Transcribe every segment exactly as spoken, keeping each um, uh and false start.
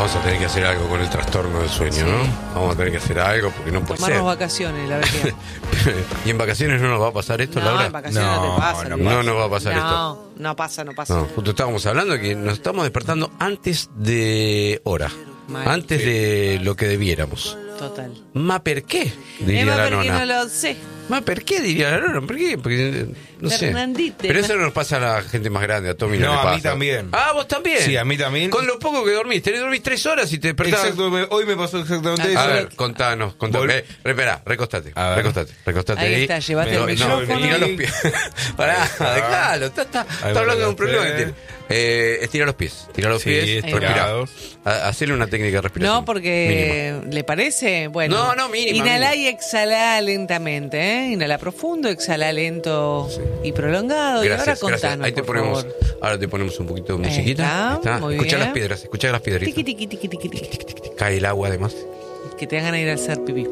Vamos a tener que hacer algo con el trastorno del sueño, sí. ¿no? Vamos a tener que hacer algo porque no puede Tomarnos ser. vacaciones, la verdad. ¿Y en vacaciones no nos va a pasar esto, no, Laura? No, en vacaciones no, no te pasa. No, no nos va a pasar no, esto. No, no pasa, no pasa. No, justo estábamos hablando que nos estamos despertando antes de hora. Mal. Antes sí. de lo que debiéramos. Total. ¿Ma per qué? Diría Ema la porque nona. no lo sé. ¿Ma per qué? Diría la nona. ¿Por qué? Porque no sé. Pero eso no nos pasa a la gente más grande. A Tommy no, no le pasa. A mí también. Ah, ¿vos también? Sí, a mí también. Con lo poco que dormís. Tenés dormís tres horas y te despertás. Exacto, me, hoy me pasó exactamente eso. A ver, contanos, contanos. Eh, espera, recostate. Recostate. Recostate ahí. Ahí está, llevaste me, el micrófono. No, me tira los pies. Pará, dejalo. Está, está, está hablando de un problema que tiene. Eh, estira los pies. Tira los sí, pies. Respirá. Hacele una técnica de respiración. No, porque mínima. ¿Le parece? Bueno. No, no, mínima. Inhalá mínima. y exhalá lentamente, ¿eh? Inhalá profundo, exhalá lento sí. y prolongado. Gracias, y ahora contanos, gracias. Ahí te ponemos, favor. ahora te ponemos un poquito de musiquita. Está, muy escuchá bien. las piedras, escuchá las piedritas. Tiqui, tiqui, tiqui, tiqui, tiqui, tiqui, tiqui. Cae el agua además. Que te hagan ir a hacer pipí.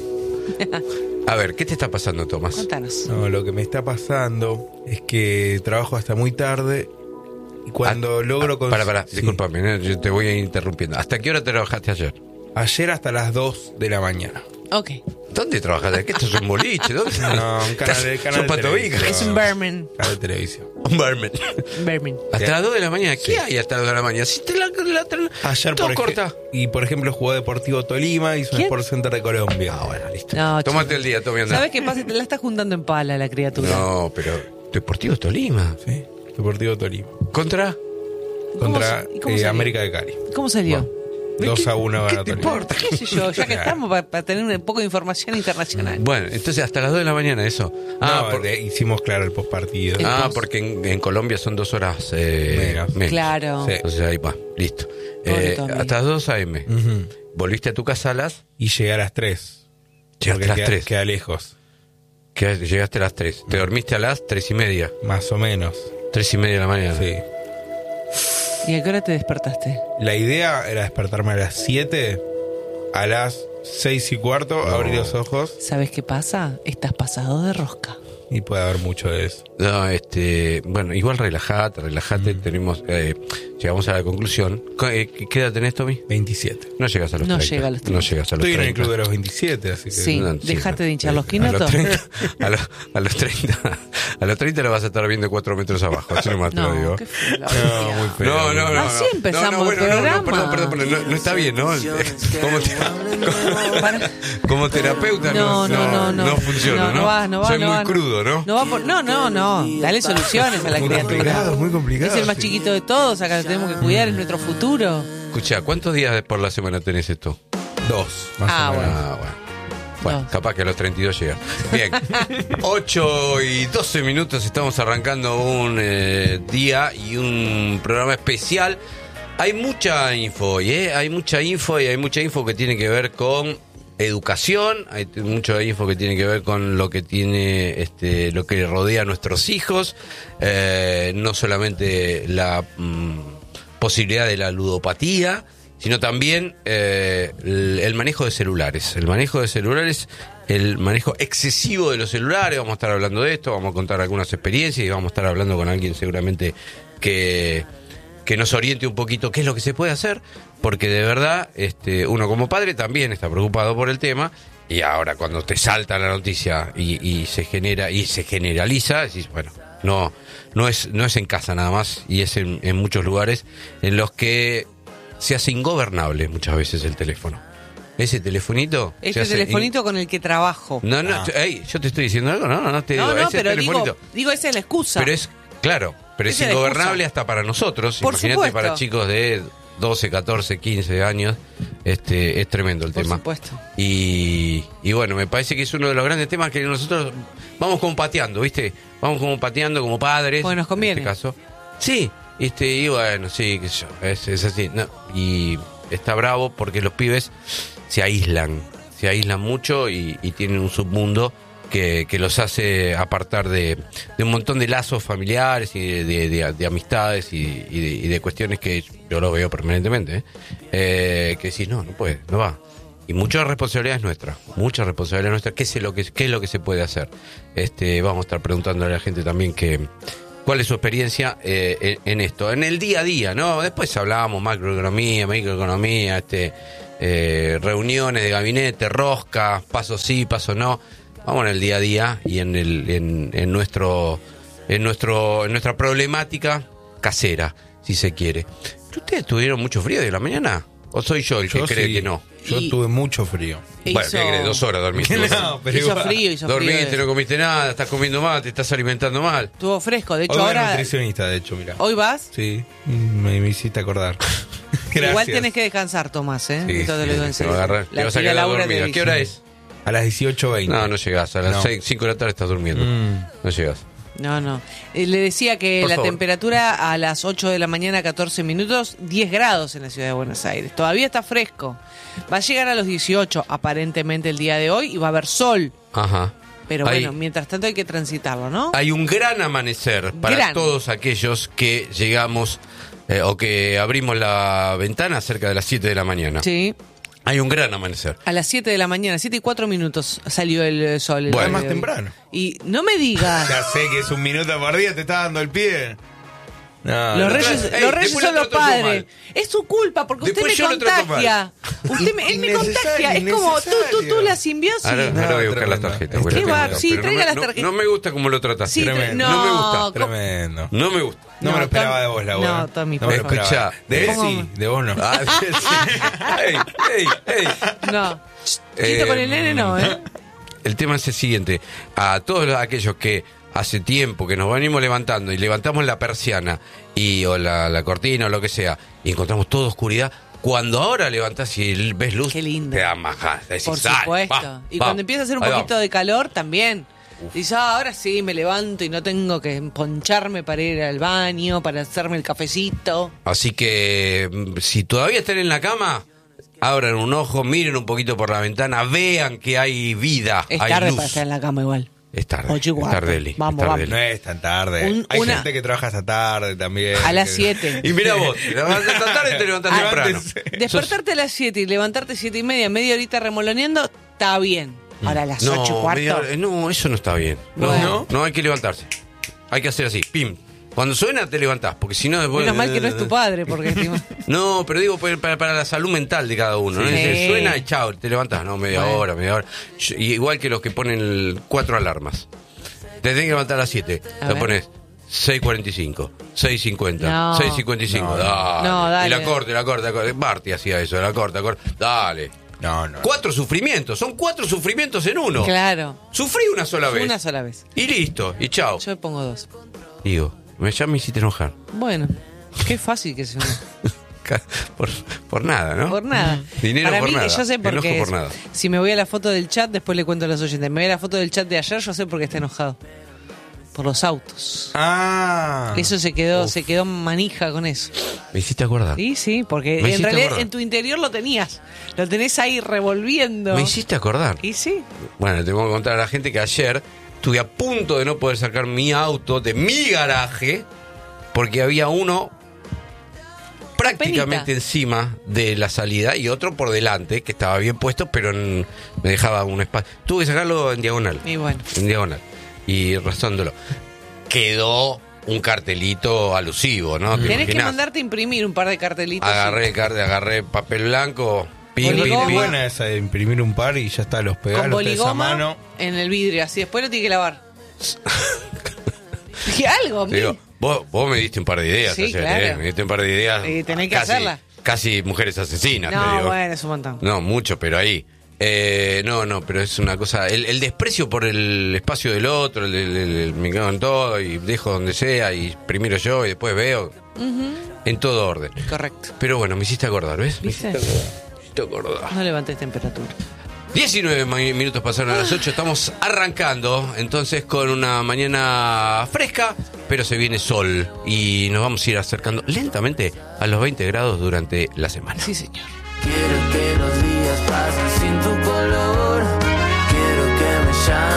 A ver, ¿qué te está pasando, Tomás? Contanos. No, lo que me está pasando es que trabajo hasta muy tarde y cuando ah, logro... Ah, para, para, sí. discúlpame, ¿eh? Yo te voy a ir interrumpiendo. ¿Hasta qué hora trabajaste ayer? Ayer hasta las dos de la mañana. Ok. ¿Dónde trabajaste? ¿Qué esto es un boliche? ¿Dónde? No, un canal de, canal de televisión. Es un barman. Canal de televisión. Un barman. Barman. Hasta ¿Sí? las dos de la mañana. ¿Qué sí. hay hasta las dos de la mañana? Si te la, la, la Ayer todo por corta. Y por ejemplo jugó Deportivo Tolima y hizo un Sport Center de Colombia. Ah, bueno, listo. No, tómate el día, Tommy, anda. ¿Sabes qué pasa? Te la estás juntando en pala la criatura. No, pero Deportivo Tolima. Sí, Deportivo Tolima. ¿Contra? Contra eh, América de Cali. ¿Cómo salió? Bueno. dos a uno ¿Qué gana te Tolima. importa? ¿Qué sé yo? Ya que estamos para, para tener un poco de información internacional. Bueno, entonces hasta las dos de la mañana eso. Ah, no, por, de, hicimos claro el postpartido. Ah, post. porque en, en Colombia son dos horas eh, menos. menos. Claro. Sí. Entonces ahí va, listo. Eh, hasta las dos a eme. Uh-huh. Volviste a tu casa a las... Y llegué a las tres. Llegaste a las queda, tres. Queda lejos. Queda, llegaste a las tres. ¿Te dormiste a las tres y media? Más o menos. Tres y media de la mañana. Sí. ¿Y a qué hora te despertaste? La idea era despertarme a las siete, a las seis y cuarto, no. abrir los ojos. ¿Sabes qué pasa? Estás pasado de rosca. Y puede haber mucho de eso. No, este, bueno, igual relajate, relajate. Mm. Tenemos, eh, llegamos a la conclusión. ¿Qué edad tenés, Tommy? veintisiete. No llegas a los no treinta. Llega a los treinta. No llegas a los Estoy treinta. en el club de los veintisiete, así que... Sí, no, dejate sí, de hinchar sí. los quinotos. A los treinta, a los, a los treinta, a los treinta lo vas a estar viendo cuatro metros abajo. Así nomás te no, lo digo. Qué feo, no, muy feo. No, no, no. Así empezamos no, no, bueno, el programa. No, no, perdón, perdón, perdón. No, no está bien, ¿no? Como, te, como, como terapeuta no, no, no, no, no, no funciona, ¿no? No, no va, no va. Soy no muy va, crudo, ¿no? No, va por, no, no, no. Dale soluciones a la muy criatura. Complicado, muy complicado. Es el más sí. chiquito de todos, acá lo tenemos que cuidar, es nuestro futuro. Escucha, ¿cuántos días por la semana tenés esto? Dos, más ah, o menos. Bueno. Ah, bueno. Bueno, no. Capaz que a los treinta y dos llega. Bien, ocho y doce minutos, estamos arrancando un eh, día y un programa especial. Hay mucha info hoy, ¿eh? Hay mucha info y hay mucha info que tiene que ver con educación, hay mucha info que tiene que ver con lo que tiene, este, lo que rodea a nuestros hijos, eh, no solamente la mm, posibilidad de la ludopatía, sino también eh, el, el manejo de celulares. El manejo de celulares, el manejo excesivo de los celulares, vamos a estar hablando de esto, vamos a contar algunas experiencias y vamos a estar hablando con alguien seguramente que, que nos oriente un poquito qué es lo que se puede hacer, porque de verdad este, uno como padre también está preocupado por el tema, y ahora cuando te salta la noticia y, y se genera y se generaliza, decís, bueno, no, no es, no es en casa nada más, y es en, en muchos lugares en los que se hace ingobernable muchas veces el teléfono. Ese telefonito... Ese telefonito in... con el que trabajo. No, no, ah. hey, yo te estoy diciendo algo, no, no te digo, no, no, ese pero telefonito. Digo, digo, esa es la excusa. Pero es, claro, pero es, es ingobernable hasta para nosotros. Por Imagínate supuesto. Para chicos de doce, catorce, quince años, este, es tremendo el Por tema. Por supuesto. Y, y bueno, me parece que es uno de los grandes temas que nosotros vamos como pateando, ¿viste? Vamos como pateando como padres. Porque nos conviene. En este caso. Sí, este, y bueno, sí, qué sé yo, es, es así. No, y está bravo porque los pibes se aíslan, se aíslan mucho y, y tienen un submundo que, que los hace apartar de, de un montón de lazos familiares y de, de, de, de amistades y, y, de, y de cuestiones que yo lo veo permanentemente, ¿eh? Eh, que decís, no, no puede, no va. Y mucha responsabilidad es nuestra, mucha responsabilidad nuestra. ¿Qué es lo que, qué es lo que se puede hacer? Este, vamos a estar preguntándole a la gente también que cuál es su experiencia eh, en, en esto, en el día a día, ¿no? Después hablábamos macroeconomía, microeconomía, este, eh, reuniones de gabinete, rosca, paso sí, paso no. Vamos en el día a día y en el, en, en nuestro, en nuestro, en nuestra problemática casera, si se quiere. ¿Ustedes tuvieron mucho frío de la mañana? ¿O soy yo el que Yo cree sí. que no? Yo Y- tuve mucho frío. Bueno, Hizo- ¿qué crees? Dos horas dormiste. No, pero hizo igual. frío, hizo Dormiste, frío. no comiste nada, estás comiendo mal, te estás alimentando mal. Estuvo fresco. De hecho, Hoy voy al ahora. nutricionista, de hecho, mira. ¿Hoy vas? Sí, me, me hiciste acordar. Gracias. Igual tenés que descansar, Tomás, ¿eh? Sí, Esto te lo digo en te serio. va a agarrar. Te La vas a tía quedar Laura dormido. te ¿Qué hora dice. es? A las dieciocho veinte. No, no llegás. A las No. seis, cinco de la tarde estás durmiendo. Mm. No llegás. No, no. Eh, le decía que Por la favor. temperatura a las ocho de la mañana, catorce minutos, diez grados en la ciudad de Buenos Aires. Todavía está fresco. Va a llegar a los dieciocho aparentemente el día de hoy y va a haber sol. Ajá. Pero Hay- bueno, mientras tanto hay que transitarlo, ¿no? Hay un gran amanecer para Gran. todos aquellos que llegamos eh, o que abrimos la ventana cerca de las siete de la mañana. Sí. Hay un gran amanecer. A las siete de la mañana, siete y cuatro minutos salió el eh, sol. el Bueno. día Más de hoy. temprano. Y no me digas. Ya sé que es un minuto por día, te está dando el pie. No, Los no. reyes, Ey, los reyes después son lo los trato yo padres. mal. Es su culpa porque Después usted yo me lo trato contagia. Usted me, él me contagia. Es como tú, tú, tú, la simbiosis. Ahora, No, ahora voy a buscar las tremendo. tarjetas. Es voy a ¿Qué las va? tarjetas, Sí, pero traiga no, las me- tarjetas. no, no me gusta cómo lo trataste. Sí, Tremendo. no, No me gusta. ¿cómo? Tremendo. No me gusta. No, me No, lo esperaba Tom- de vos, Laura. no, Tommy, no me lo por favor. esperaba. De él Escuchá. sí, de vos no. Ah, sí. ey, ey, ey. No. Quito Eh, con el nene, no, ¿eh? El tema es el siguiente. A todos los- aquellos que hace tiempo que nos venimos levantando y levantamos la persiana y o la, la cortina o lo que sea y encontramos toda oscuridad, cuando ahora levantás y ves luz, Qué lindo. te da más ganas. Decís, Por "Dale, supuesto. va, y va, cuando empieza a hacer un ahí poquito vamos". de calor, también. Dices, ah, ahora sí, me levanto y no tengo que poncharme para ir al baño, para hacerme el cafecito. Así que mm, si todavía están en la cama, abran un ojo, miren un poquito por la ventana, vean que hay vida, Es hay tarde luz. para estar en la cama igual. Es tarde, Ocho y es cuarto. tarde, Eli, es Vamos, tarde, vamos. Eli. No es tan tarde. Un- Hay una- gente que trabaja hasta tarde también. A las que- siete. Y mira vos, te levantas esta tarde y te levantás Ah, temprano. levántense. Despertarte a las siete y levantarte siete y media, media horita remoloneando, está bien. Ahora a las No, ocho y cuarto. media hora- no, eso no está bien. No, Bueno. no, no hay que levantarse. Hay que hacer así, pim. Cuando suena te levantás, porque si no después... Menos mal que no es tu padre, porque encima- No, pero digo para, para- para la salud mental de cada uno. ¿no? Sí. Es- Suena y chao, te levantás, no, media Bueno. hora, media hora. Yo- y igual que los que ponen el- cuatro alarmas. Te tenés que levantar a las siete, A lo ver. pones seis cuarenta y cinco, seis cincuenta, No. seis cincuenta y cinco, No, no. dale. No, dale. Y la corte, la corte, la corte. Barty hacía eso, la corta, corta. Dale. No, no. Cuatro sufrimientos, son cuatro sufrimientos en uno. Claro. Sufrí una sola vez. Una sola vez. Y listo, y chao. Yo pongo dos. Digo, me, ya me hiciste enojar. Bueno, qué fácil que es uno. Por, por nada, ¿no? Por nada. Dinero Para por mí, nada. yo sé por Enojo qué. por es. nada. Si me voy a la foto del chat, después le cuento a los oyentes. Me voy a la foto del chat de ayer, yo sé por qué está enojado. Por los autos. Ah. Eso se quedó, se quedó manija con eso. Me hiciste acordar. Sí, sí, porque Me en hiciste realidad acordar. en tu interior lo tenías. Lo tenés ahí revolviendo. Me hiciste acordar. Y sí. Bueno, tengo que contar a la gente que ayer estuve a punto de no poder sacar mi auto de mi garaje porque había uno prácticamente Penita. encima de la salida y otro por delante que estaba bien puesto pero en- me dejaba un espacio. Tuve que sacarlo en diagonal. Y bueno. En diagonal. Y razándolo. Quedó un cartelito alusivo, ¿no? ¿Te Tenés que imaginás? mandarte a imprimir un par de cartelitos. Agarré el carte, agarré papel blanco, pim, Boligoma. pim, Es pim. buena esa de imprimir un par y ya está, los con pegás, los tenés a boligoma mano. en el vidrio. Así después lo tiene que lavar. Dije algo, Te digo, mi. vos, vos me diste un par de ideas Sí, ayer, claro. ¿eh? Me diste un par de ideas. Y tenés que casi, hacerla. Casi mujeres asesinas, te No, digo. bueno, es un montón. No, mucho, pero ahí. Eh, no, no, pero es una cosa. El, el desprecio por el espacio del otro, el, el- el- el- me cago en todo y dejo donde sea y primero yo y después veo. En todo orden. Correcto. Pero bueno, me hiciste acordar, ¿ves? Me ¿Viste? hiciste acordar. Me hiciste acordar. No levantes temperatura. diecinueve mi- minutos pasaron a las ocho, estamos arrancando entonces con una mañana fresca, pero se viene sol y nos vamos a ir acercando lentamente a los veinte grados durante la semana. Sí, señor. Quiero que los días pasen sin tu color. Quiero que me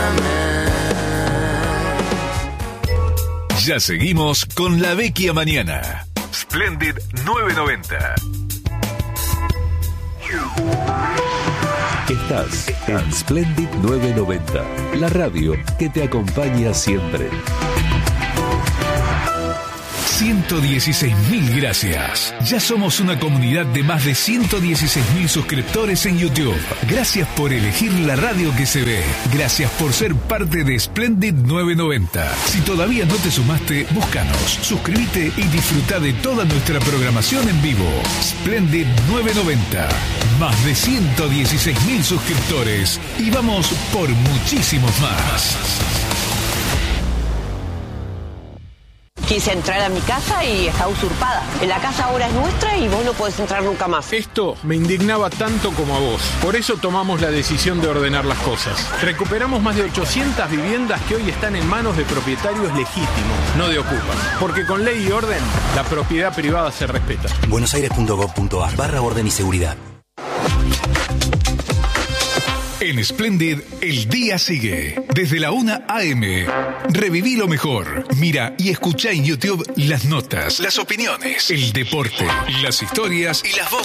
llames. Ya seguimos con La Vecchia Mañana. Splendid nueve noventa. Estás en Splendid nueve noventa, la radio que te acompaña siempre. ciento dieciséis mil gracias. Ya somos una comunidad de más de ciento dieciséis mil suscriptores en YouTube. Gracias por elegir la radio que se ve. Gracias por ser parte de Splendid novecientos noventa. Si todavía no te sumaste, búscanos, suscríbete y disfruta de toda nuestra programación en vivo. Splendid novecientos noventa. Más de ciento dieciséis mil suscriptores y vamos por muchísimos más. Quise entrar a mi casa y está usurpada. La casa ahora es nuestra y vos no podés entrar nunca más. Esto me indignaba tanto como a vos. Por eso tomamos la decisión de ordenar las cosas. Recuperamos más de ochocientas viviendas que hoy están en manos de propietarios legítimos, no de ocupas. Porque con ley y orden, la propiedad privada se respeta. buenosaires.gov.ar barra orden y seguridad. En Splendid, el día sigue. Desde la una a eme. Reviví lo mejor. Mira y escucha en YouTube las notas, las opiniones, el deporte, las historias y las voces.